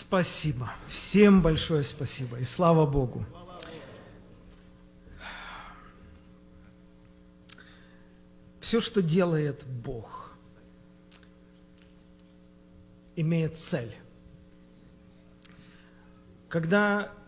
Спасибо. Всем большое спасибо. И слава Богу. Все, что делает Бог, имеет цель. Когда